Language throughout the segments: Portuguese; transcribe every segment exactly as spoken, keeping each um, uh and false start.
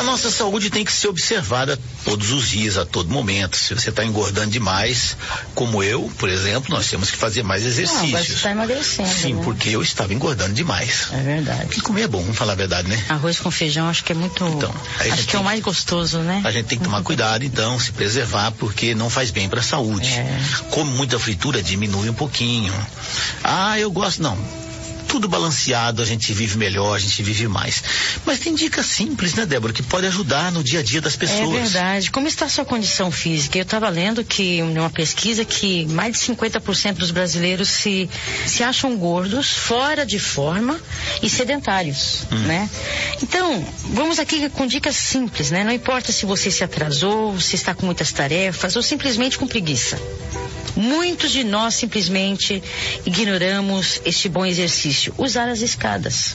nossa saúde tem que ser observada todos os dias, a todo momento. Se você está engordando demais, como eu, por exemplo, nós temos que fazer mais exercícios. Não, você está emagrecendo. Sim, né? Porque eu estava engordando demais. É verdade. E comer é bom, vamos falar a verdade, né? Arroz com feijão, acho que é muito... Então, acho que é o mais gostoso, né? A gente tem que tomar cuidado, então, se preservar, porque não faz bem para a saúde. É. Come muita fritura, diminui um pouquinho. Ah, eu gosto, não. Tudo balanceado, a gente vive melhor, a gente vive mais. Mas tem dicas simples, né, Débora, que pode ajudar no dia a dia das pessoas. É verdade. Como está a sua condição física? Eu estava lendo que, numa pesquisa, que mais de cinquenta por cento dos brasileiros se, se acham gordos, fora de forma e sedentários, hum. né? Então, vamos aqui com dicas simples, né? Não importa se você se atrasou, se está com muitas tarefas ou simplesmente com preguiça. Muitos de nós simplesmente ignoramos este bom exercício, usar as escadas.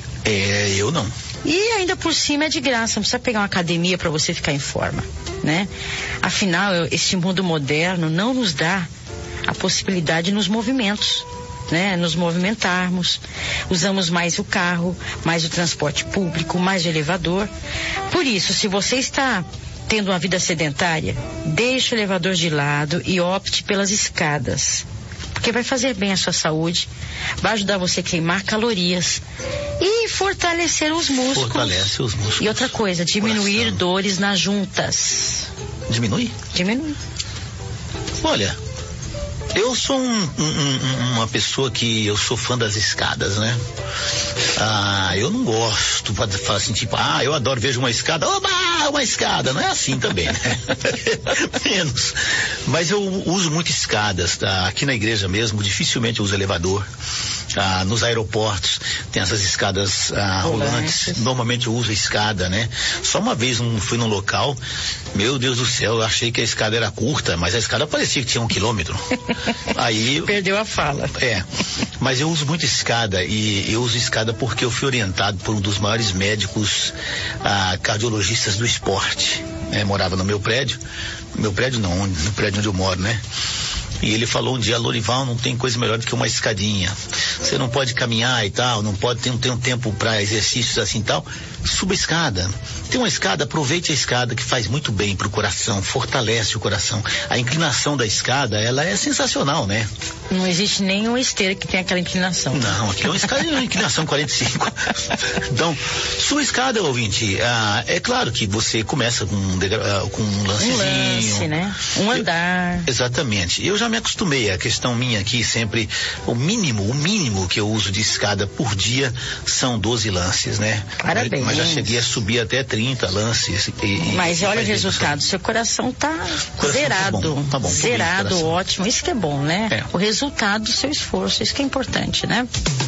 É, eu não. E ainda por cima é de graça, não precisa pegar uma academia para você ficar em forma, né? Afinal, este mundo moderno não nos dá a possibilidade nos movimentos, né? Nos movimentarmos, usamos mais o carro, mais o transporte público, mais o elevador. Por isso, se você está tendo uma vida sedentária, deixe o elevador de lado e opte pelas escadas, porque vai fazer bem à sua saúde, vai ajudar você a queimar calorias e fortalecer os músculos. Fortalece os músculos. E outra coisa, diminuir Coração. Dores nas juntas. Diminui? Diminui. Olha, eu sou um, um, uma pessoa que eu sou fã das escadas, né? Ah, eu não gosto de falar assim, tipo, ah, eu adoro, vejo uma escada, oba, uma escada, não é assim também, né? Menos. Mas eu uso muito escadas, tá? Aqui na igreja mesmo, dificilmente eu uso elevador. Ah, nos aeroportos tem essas escadas ah, rolantes, normalmente eu uso a escada, né? Só uma vez um, fui num local, meu Deus do céu, eu achei que a escada era curta, mas a escada parecia que tinha um quilômetro. Aí perdeu a fala. É, mas eu uso muito escada, e eu uso escada porque eu fui orientado por um dos maiores médicos ah, cardiologistas do esporte, né? Morava no meu prédio, meu prédio não, no prédio onde eu moro, né? E ele falou um dia, Lorival, não tem coisa melhor do que uma escadinha. Você não pode caminhar e tal, não pode ter, não tem um tempo para exercícios assim e tal. Suba a escada. Tem uma escada, aproveite a escada, que faz muito bem pro coração, fortalece o coração. A inclinação da escada, ela é sensacional, né? Não existe nenhuma esteira que tenha aquela inclinação. Não, aqui é uma escada de uma inclinação quarenta e cinco. Então, sua escada, ouvinte, ah, é claro que você começa com um, degra... com um lancezinho. Um lance, né? Um andar. Eu, exatamente. Eu já me acostumei, a questão minha aqui sempre, o mínimo, o mínimo que eu uso de escada por dia são doze lances, né? Parabéns. Mas já cheguei a subir até trinta lances. E, mas olha o resultado, seu coração tá coração zerado. Tá bom, tá bom, zerado, ótimo, isso que é bom, né? É. O resultado do seu esforço, isso que é importante, né?